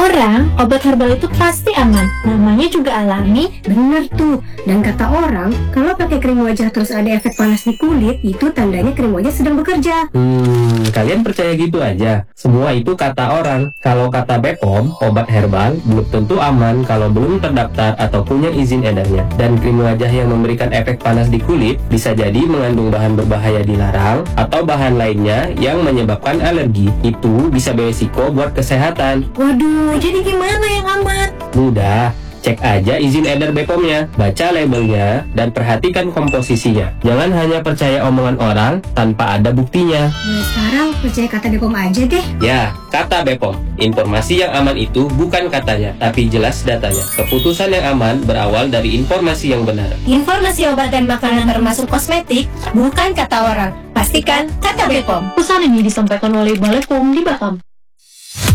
orang, obat herbal itu pasti aman. Namanya juga alami. Bener tuh. Dan kata orang, kalau pakai krim wajah terus ada efek panas di kulit, itu tandanya krim wajah sedang bekerja. Kalian percaya gitu aja? Semua itu kata orang. Kalau kata BPOM, obat herbal belum tentu aman kalau belum terdaftar atau punya izin edarnya. Dan krim wajah yang memberikan efek panas di kulit bisa jadi mengandung bahan berbahaya dilarang atau bahan lainnya yang menyebabkan alergi. Itu bisa beresiko buat kesehatan. Waduh, jadi gimana yang aman? Mudah. Cek aja izin edar BPOM-nya, baca labelnya, dan perhatikan komposisinya. Jangan hanya percaya omongan orang tanpa ada buktinya. Mulai sekarang percaya kata BPOM aja deh. Ya, kata BPOM. Informasi yang aman itu bukan katanya, tapi jelas datanya. Keputusan yang aman berawal dari informasi yang benar. Informasi obat dan makanan termasuk kosmetik bukan kata orang. Pastikan kata BPOM. Pesan ini disampaikan oleh Balai POM di Batam.